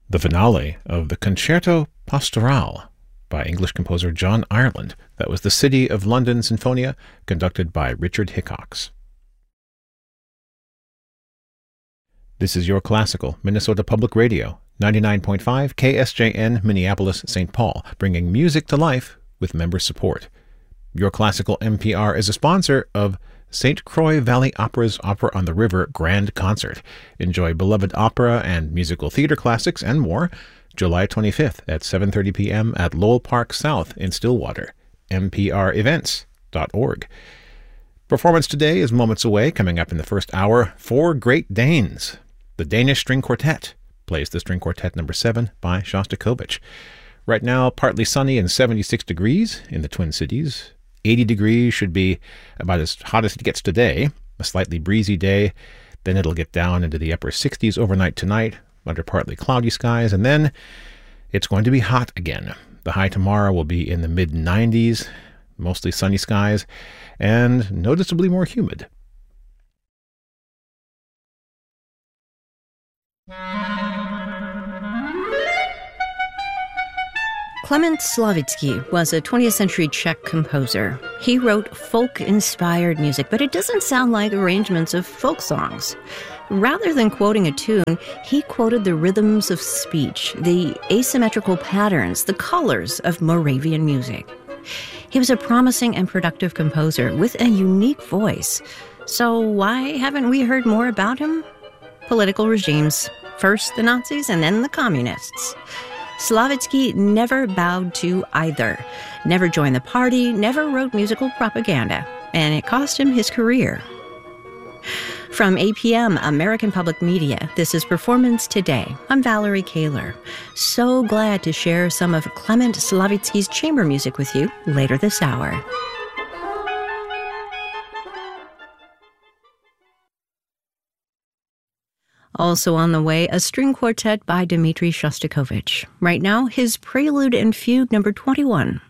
the finale of the Concerto Pastorale by English composer John Ireland. That was the City of London Sinfonia, conducted by Richard Hickox. This is Your Classical, Minnesota Public Radio, 99.5 KSJN, Minneapolis, St. Paul, bringing music to life with member support. Your Classical NPR is a sponsor of St. Croix Valley Opera's Opera on the River Grand Concert. Enjoy beloved opera and musical theater classics and more, July 25th at 7:30 p.m. at Lowell Park South in Stillwater, mprevents.org. Performance today is moments away. Coming up in the first hour, Four Great Danes. The Danish String Quartet plays the String Quartet No. 7 by Shostakovich. Right now, partly sunny and 76 degrees in the Twin Cities. 80 degrees should be about as hot as it gets today. A slightly breezy day. Then it'll get down into the upper 60s overnight tonight, under partly cloudy skies, and then it's going to be hot again. The high tomorrow will be in the mid-90s, mostly sunny skies, and noticeably more humid. Klement Slavitsky was a 20th century Czech composer. He wrote folk-inspired music, but it doesn't sound like arrangements of folk songs. Rather than quoting a tune, he quoted the rhythms of speech, the asymmetrical patterns, the colors of Moravian music. He was a promising and productive composer with a unique voice. So why haven't we heard more about him? Political regimes. First the Nazis and then the communists. Slavitsky never bowed to either, never joined the party, never wrote musical propaganda, and it cost him his career. From APM, American Public Media, this is Performance Today. I'm Valerie Kaler. So glad to share some of Klement Slavitsky's chamber music with you later this hour. Also on the way, a string quartet by Dmitri Shostakovich. Right now, his Prelude and Fugue No. 21.